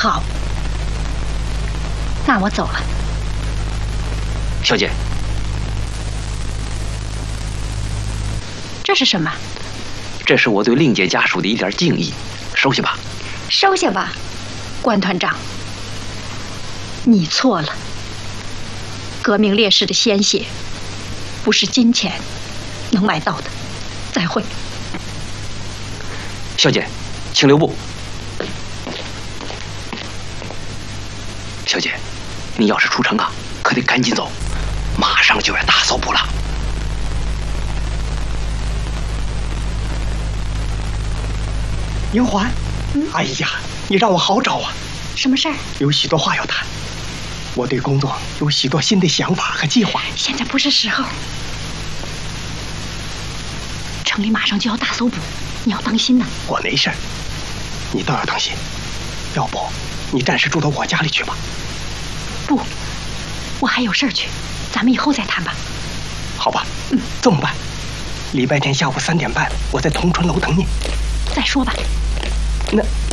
好，那我走了。 小姐， 这是什么？ 这是我对令姐家属的一点敬意，收下吧。 收下吧，关团长。你错了，革命烈士的鲜血不是金钱能买到的。再会。 小姐，请留步。小姐，你要是出城啊，可得赶紧走，马上就要大搜捕了。 英环，哎呀，你让我好找啊！ 什么事儿？ 有许多话要谈。我对工作有许多新的想法和计划。 现在不是时候。城里马上就要大搜捕，你要当心呐。 我没事，你倒要当心。要不，你暂时住到我家里去吧。 不，我还有事儿去，咱们以后再谈吧。 好吧，这么办。礼拜天下午3点半，我在同春楼等你。 再说吧。 那。